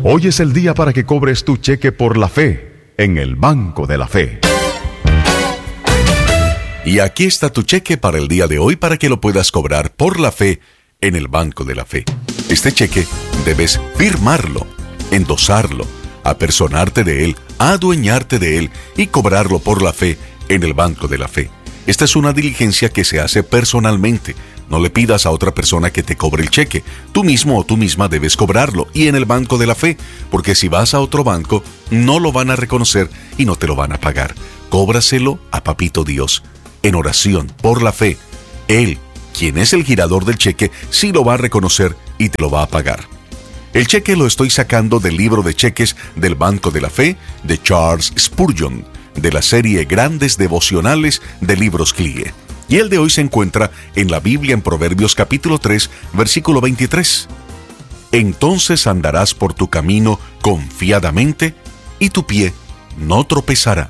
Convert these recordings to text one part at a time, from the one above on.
Hoy es el día para que cobres tu cheque por la fe en el Banco de la Fe. Y aquí está tu cheque para el día de hoy para que lo puedas cobrar por la fe en el Banco de la Fe. Este cheque debes firmarlo, endosarlo, apersonarte de él, adueñarte de él y cobrarlo por la fe en el Banco de la Fe. Esta es una diligencia que se hace personalmente. No le pidas a otra persona que te cobre el cheque. Tú mismo o tú misma debes cobrarlo y en el Banco de la Fe, porque si vas a otro banco, no lo van a reconocer y no te lo van a pagar. Cóbraselo a Papito Dios, en oración, por la fe. Él, quien es el girador del cheque, sí lo va a reconocer y te lo va a pagar. El cheque lo estoy sacando del libro de cheques del Banco de la Fe de Charles Spurgeon, de la serie Grandes Devocionales de Libros CLIE. Y el de hoy se encuentra en la Biblia en Proverbios capítulo 3, versículo 23. Entonces andarás por tu camino confiadamente y tu pie no tropezará.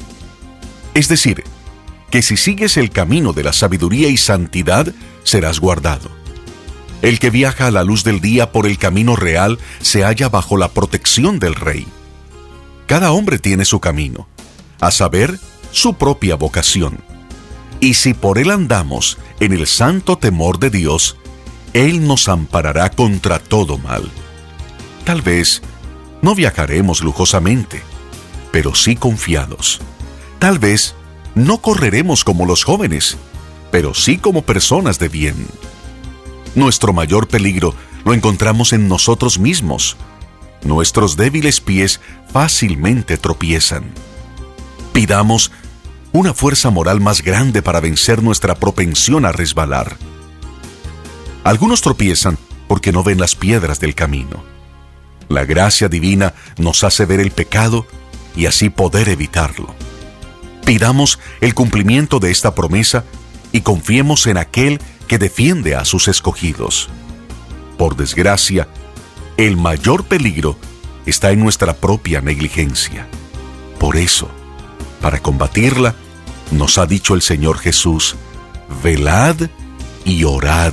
Es decir, que si sigues el camino de la sabiduría y santidad, serás guardado. El que viaja a la luz del día por el camino real se halla bajo la protección del Rey. Cada hombre tiene su camino, a saber, su propia vocación. Y si por él andamos en el santo temor de Dios, Él nos amparará contra todo mal. Tal vez no viajaremos lujosamente, pero sí confiados. Tal vez no correremos como los jóvenes, pero sí como personas de bien. Nuestro mayor peligro lo encontramos en nosotros mismos. Nuestros débiles pies fácilmente tropiezan. Pidamos una fuerza moral más grande para vencer nuestra propensión a resbalar. Algunos tropiezan porque no ven las piedras del camino. La gracia divina nos hace ver el pecado y así poder evitarlo. Pidamos el cumplimiento de esta promesa y confiemos en aquel que defiende a sus escogidos. Por desgracia, el mayor peligro está en nuestra propia negligencia. Por eso, para combatirla, nos ha dicho el Señor Jesús, velad y orad.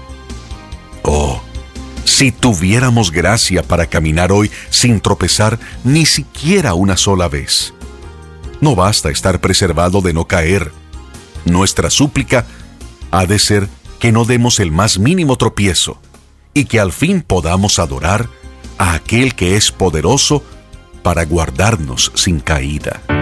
Oh, si tuviéramos gracia para caminar hoy sin tropezar ni siquiera una sola vez. No basta estar preservado de no caer. Nuestra súplica ha de ser que no demos el más mínimo tropiezo y que al fin podamos adorar a aquel que es poderoso para guardarnos sin caída.